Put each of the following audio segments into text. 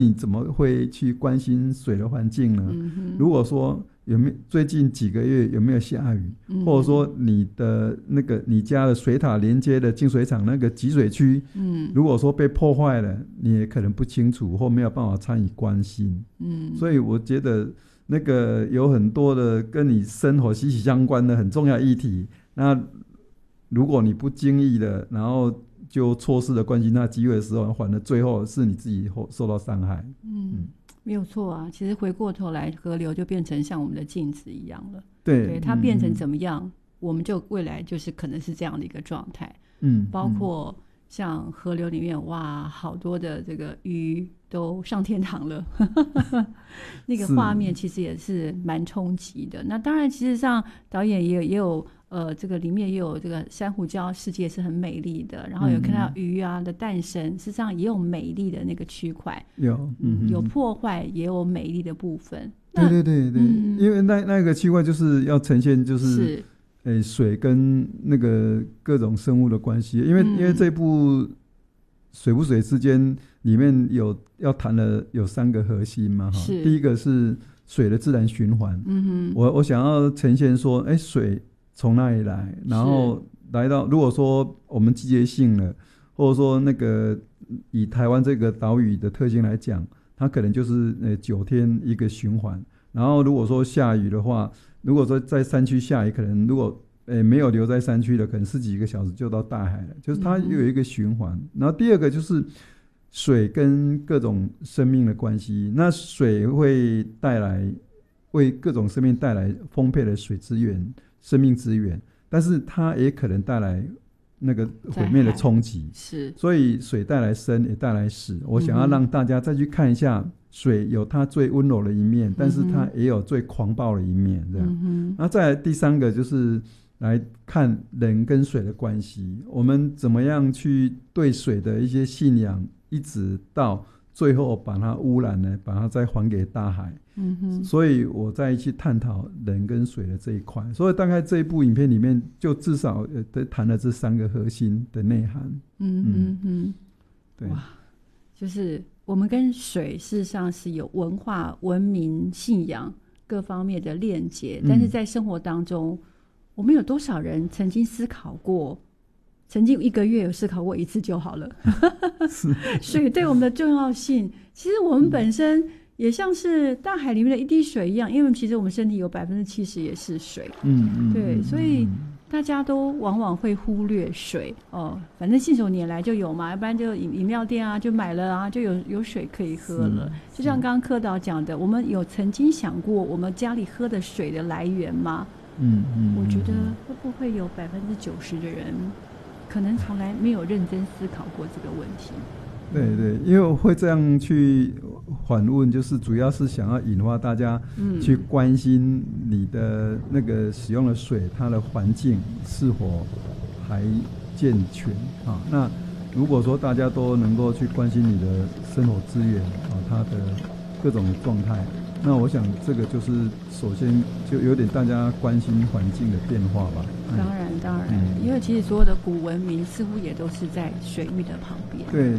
你怎么会去关心水的环境呢？如果说有没有最近几个月有没有下雨，或者说你的那个你家的水塔连接的净水厂那个集水区，如果说被破坏了，你也可能不清楚或没有办法参与关心。所以我觉得那个有很多的跟你生活息息相关的很重要议题，那如果你不经意的，然后就错失了关心它机会的时候，反而最后是你自己受到伤害。 没有错啊，其实回过头来，河流就变成像我们的镜子一样了。 对， 它变成怎么样，我们就未来就是可能是这样的一个状态。包括像河流里面，哇，好多的这个鱼都上天堂了，那个画面其实也是蛮冲击的。那当然，其实上导演也有这个里面也有这个珊瑚礁世界是很美丽的，然后有看到鱼啊的诞生，事实上也有美丽的那个区块，有破坏也有美丽的部分。 对，因为那个区块就是要呈现就是水跟那个各种生物的关系，因为这部水不水之间里面要谈的有3个核心嘛，第一个是水的自然循环，我想要呈现说，水从哪里来，然后来到，如果说我们季节性了，或者说那个以台湾这个岛屿的特性来讲，它可能就是9天一个循环。然后如果说下雨的话，如果说在山区下雨，可能如果没有留在山区的，可能10几个小时就到大海了，就是它有一个循环。然后第二个就是水跟各种生命的关系，那水会为各种生命带来丰沛的水资源、生命资源，但是它也可能带来那个毁灭的冲击。 是， 所以水带来生也带来死。我想要让大家再去看一下，水有它最温柔的一面，但是它也有最狂暴的一面，这样。那再来第3个就是来看人跟水的关系，我们怎么样去对水的一些信仰，一直到最后把它污染了，把它再还给大海。所以我再去探讨人跟水的这一块，所以大概这一部影片里面就至少谈了这3个核心的内涵。 对，哇，就是我们跟水事实上是有文化、文明、信仰各方面的链接，但是在生活当中，我们有多少人曾经思考过？曾经1个月有思考过1次就好了。水对我们的重要性，其实我们本身也像是大海里面的一滴水一样，因为其实我们身体有70%也是水。对，所以大家都往往会忽略水反正信手拈来就有嘛，要不然就饮料店啊就买了啊，就有水可以喝了。就像刚刚柯导讲的，我们有曾经想过我们家里喝的水的来源吗？我觉得会不会有90%的人可能从来没有认真思考过这个问题。 对，因为我会这样去反问，就是主要是想要引发大家去关心你的那个使用的水，它的环境是否还健全啊？那如果说大家都能够去关心你的生活资源啊，它的各种状态，那我想这个就是首先就有点大家关心环境的变化吧。 当然，因为其实所有的古文明似乎也都是在水域的旁边。 对。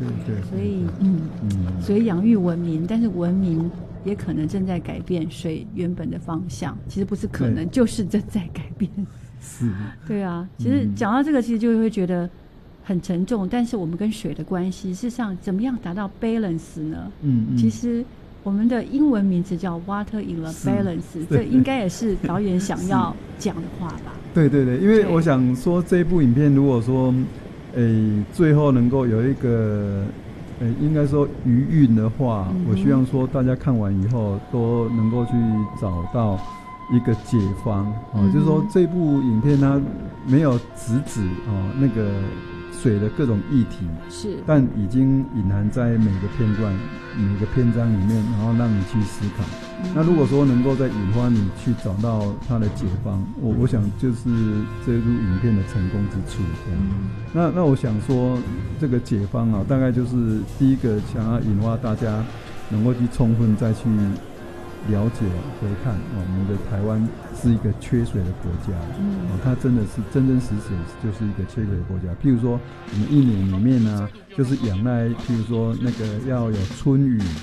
所以养育文明，但是文明也可能正在改变水原本的方向。其实不是可能，就是正在改变。 是。对啊，其实讲到这个，其实就会觉得很沉重。但是我们跟水的关系，事实上怎么样达到 balance 呢？其实我们的英文名字叫 Water in the Balance， 这应该也是导演想要讲的话吧。 对，因为我想说这部影片如果说最后能够有一个应该说余韵的话，我希望说大家看完以后都能够去找到一个解方就是说这部影片它没有直指那个水的各种议题，是，但已经隐含在每个片段、每个篇章里面，然后让你去思考。那如果说能够再引发你去找到它的解方，我想就是这部影片的成功之处。这样，那我想说这个解方大概就是第一个想要引发大家能够去充分再去了解回看我们的台湾是一个缺水的国家，它真的是真实就是一个缺水的国家。譬如说我们一年里面呢，就是仰赖譬如说那个要有春雨